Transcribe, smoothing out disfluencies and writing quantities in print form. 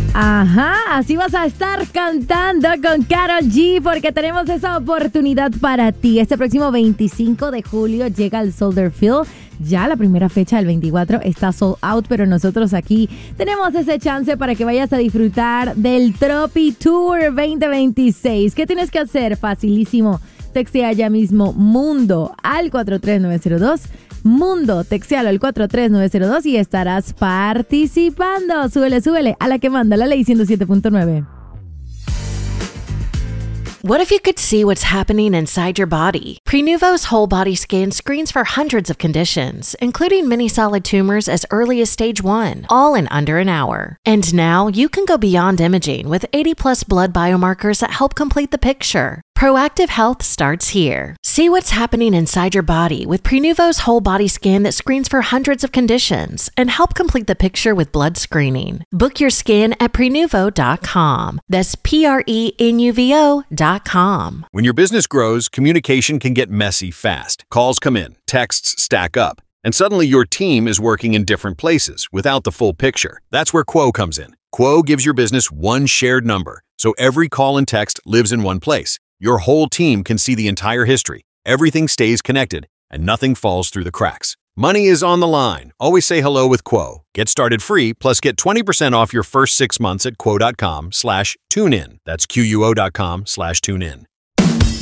Ajá, así vas a estar cantando con Karol G porque tenemos esa oportunidad para ti. Este próximo 25 de julio llega el Soldier Field. Ya la primera fecha del 24 está sold out, pero nosotros aquí tenemos ese chance para que vayas a disfrutar del Tropi Tour 2026. ¿Qué tienes que hacer? Facilísimo. Textea ya mismo Mundo al 43902. Mundo, textealo al 43902 y estarás participando. Súbele a la que manda la ley 107.9. What if you could see what's happening inside your body? Prenuvo's whole body scan screens for hundreds of conditions, including many solid tumors as early as stage 1, all in under an hour. And now you can go beyond imaging with 80+ blood biomarkers that help complete the picture. Proactive health starts here. See what's happening inside your body with Prenuvo's whole body scan that screens for hundreds of conditions and help complete the picture with blood screening. Book your scan at Prenuvo.com. That's Prenuvo.com. When your business grows, communication can get messy fast. Calls come in, texts stack up, and suddenly your team is working in different places without the full picture. That's where Quo comes in. Quo gives your business one shared number, so every call and text lives in one place. Your whole team can see the entire history. Everything stays connected, and nothing falls through the cracks. Money is on the line. Always say hello with Quo. Get started free, plus get 20% off your first 6 months at quo.com/tunein. That's quo.com/tunein.